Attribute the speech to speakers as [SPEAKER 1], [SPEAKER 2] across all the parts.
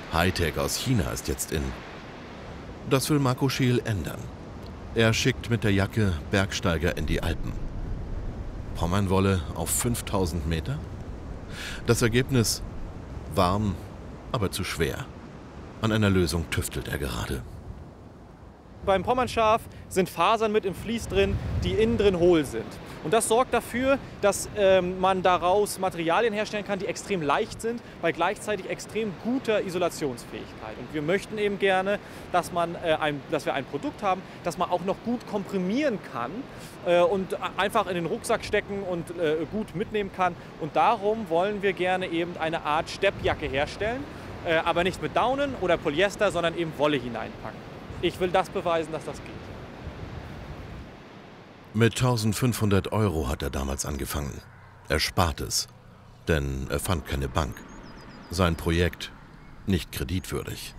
[SPEAKER 1] Hightech aus China ist jetzt in. Das will Marco Scheel ändern. Er schickt mit der Jacke Bergsteiger in die Alpen. Pommernwolle auf 5000 Meter? Das Ergebnis: warm, aber zu schwer. An einer Lösung tüftelt er gerade.
[SPEAKER 2] Beim Pommernschaf sind Fasern mit im Vlies drin, die innen drin hohl sind. Und das sorgt dafür, dass man daraus Materialien herstellen kann, die extrem leicht sind, bei gleichzeitig extrem guter Isolationsfähigkeit. Und wir möchten eben gerne, dass wir ein Produkt haben, das man auch noch gut komprimieren kann und einfach in den Rucksack stecken und gut mitnehmen kann. Und darum wollen wir gerne eben eine Art Steppjacke herstellen, aber nicht mit Daunen oder Polyester, sondern eben Wolle hineinpacken. Ich will das beweisen, dass das geht.
[SPEAKER 1] Mit 1500 € hat er damals angefangen. Er spart es, denn er fand keine Bank. Sein Projekt nicht kreditwürdig.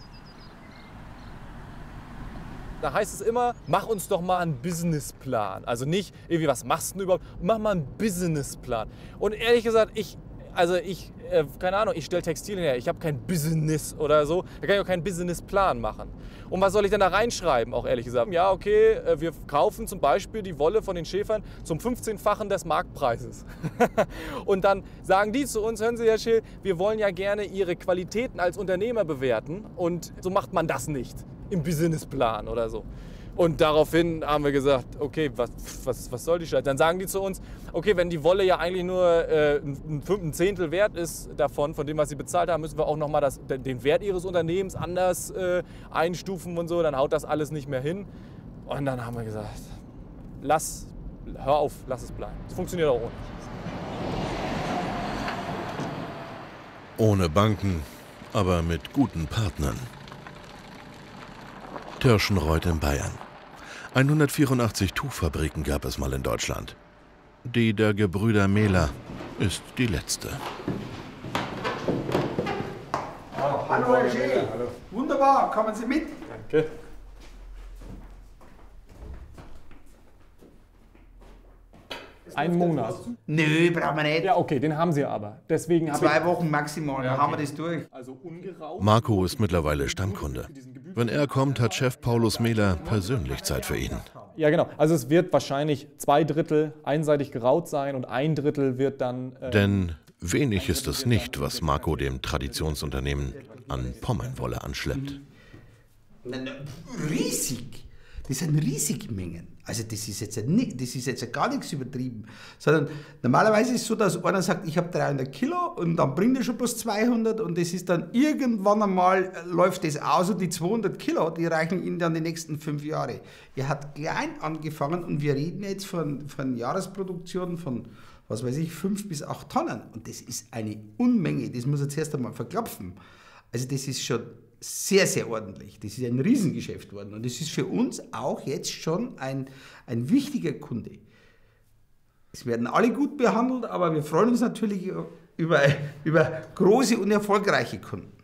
[SPEAKER 2] Da heißt es immer, mach uns doch mal einen Businessplan. Also nicht irgendwie, was machst du denn überhaupt? Mach mal einen Businessplan. Und ehrlich gesagt, keine Ahnung, ich stelle Textilien her, ich habe kein Business oder so, da kann ich auch keinen Businessplan machen. Und was soll ich denn da reinschreiben, auch ehrlich gesagt? Ja, okay, wir kaufen zum Beispiel die Wolle von den Schäfern zum 15-fachen des Marktpreises. Und dann sagen die zu uns, hören Sie, Herr Scheel, wir wollen ja gerne Ihre Qualitäten als Unternehmer bewerten und so macht man das nicht im Businessplan oder so. Und daraufhin haben wir gesagt, okay, was soll die Scheiße? Dann sagen die zu uns, okay, wenn die Wolle ja eigentlich nur ein Zehntel wert ist davon, von dem, was sie bezahlt haben, müssen wir auch nochmal den Wert ihres Unternehmens anders einstufen und so, dann haut das alles nicht mehr hin. Und dann haben wir gesagt, hör auf, lass es bleiben. Das funktioniert auch ohne.
[SPEAKER 1] Ohne Banken, aber mit guten Partnern. Tirschenreuth in Bayern. 184 Tuchfabriken gab es mal in Deutschland. Die der Gebrüder Mehler ist die letzte.
[SPEAKER 3] Hallo Herr Scheel. Wunderbar, kommen Sie mit.
[SPEAKER 2] Danke. Einen Monat.
[SPEAKER 3] Nö, brauchen wir nicht.
[SPEAKER 2] Ja, okay, den haben Sie aber. Deswegen
[SPEAKER 3] 2 Wochen maximal, dann
[SPEAKER 2] okay.
[SPEAKER 3] haben wir das durch.
[SPEAKER 2] Also ungeraucht.
[SPEAKER 1] Marco ist mittlerweile Stammkunde. Wenn er kommt, hat Chef Paulus Mehler persönlich Zeit für ihn.
[SPEAKER 2] Ja, genau. Also es wird wahrscheinlich 2/3 einseitig geraut sein und 1/3 wird dann...
[SPEAKER 1] Denn wenig ist es nicht, was Marco dem Traditionsunternehmen an Pommernwolle anschleppt.
[SPEAKER 3] Riesig. Das sind riesige Mengen. Also das ist jetzt gar nichts übertrieben. Sondern normalerweise ist es so, dass einer sagt, ich habe 300 Kilo und dann bringt er schon bloß 200 und das ist dann irgendwann einmal, läuft das aus und die 200 Kilo, die reichen Ihnen dann die nächsten 5 Jahre. Er hat klein angefangen und wir reden jetzt von Jahresproduktion von, was weiß ich, 5 bis 8 Tonnen. Und das ist eine Unmenge, das muss er zuerst einmal verklopfen. Also das ist schon sehr, sehr ordentlich. Das ist ein Riesengeschäft worden und es ist für uns auch jetzt schon ein wichtiger Kunde. Es werden alle gut behandelt, aber wir freuen uns natürlich über große und erfolgreiche Kunden.